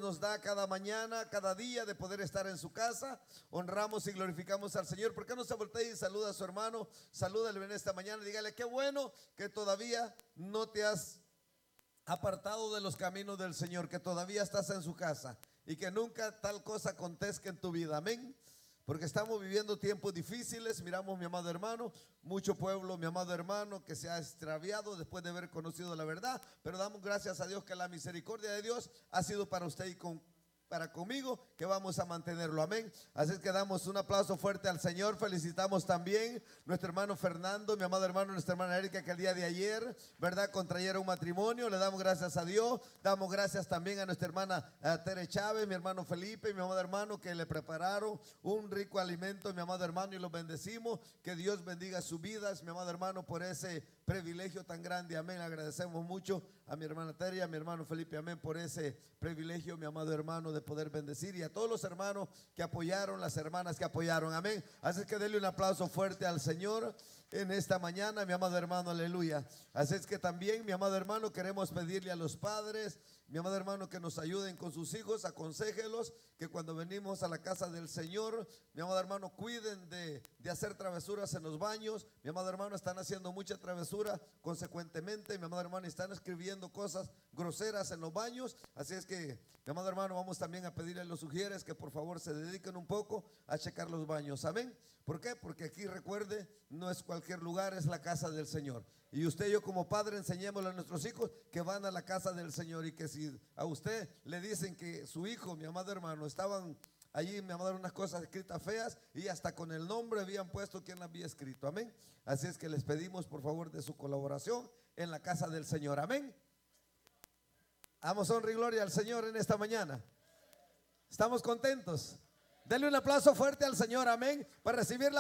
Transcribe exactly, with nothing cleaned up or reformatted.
nos da cada mañana, cada día de poder estar en su casa. Honramos y glorificamos al Señor. ¿Por qué no se voltea y saluda a su hermano? Salúdale en esta mañana, dígale qué bueno que todavía no te has apartado de los caminos del Señor, que todavía estás en su casa y que nunca tal cosa acontezca en tu vida. Amén. Porque estamos viviendo tiempos difíciles. Miramos, mi amado hermano, mucho pueblo, mi amado hermano, que se ha extraviado después de haber conocido la verdad. Pero damos gracias a Dios que la misericordia de Dios ha sido para usted y con para conmigo, que vamos a mantenerlo, amén. Así es que damos un aplauso fuerte al Señor. Felicitamos también nuestro hermano Fernando, mi amado hermano, nuestra hermana Erika, que el día de ayer, verdad, contrayeron un matrimonio. Le damos gracias a Dios. Damos gracias también a nuestra hermana uh, Tere Chávez, mi hermano Felipe, mi amado hermano, que le prepararon un rico alimento, mi amado hermano, y los bendecimos. Que Dios bendiga sus vidas, mi amado hermano, por ese privilegio tan grande, amén. Agradecemos mucho a mi hermana Tere y a mi hermano Felipe, amén, por ese privilegio, mi amado hermano, de poder bendecir, y a todos los hermanos que apoyaron, las hermanas que apoyaron, amén. Así es que denle un aplauso fuerte al Señor en esta mañana, mi amado hermano, aleluya. Así es que también, mi amado hermano, queremos pedirle a los padres, mi amado hermano, que nos ayuden con sus hijos. Aconséjelos que cuando venimos a la casa del Señor, mi amado hermano, cuiden de, de hacer travesuras en los baños. Mi amado hermano, están haciendo mucha travesura, consecuentemente, mi amado hermano, están escribiendo cosas groseras en los baños. Así es que, mi amado hermano, vamos también a pedirle a los sugieres que por favor se dediquen un poco a checar los baños, amén. ¿Por qué? Porque aquí, recuerde, no es cualquier lugar, es la casa del Señor. Y usted y yo como padre enseñémosle a nuestros hijos que van a la casa del Señor, y que si a usted le dicen que su hijo, mi amado hermano, estaban allí, me mandaron unas cosas escritas feas, y hasta con el nombre habían puesto quien había escrito, amén. Así es que les pedimos por favor de su colaboración en la casa del Señor, amén. Damos honra y gloria al Señor en esta mañana. ¿Estamos contentos? Denle un aplauso fuerte al Señor, amén, para recibir la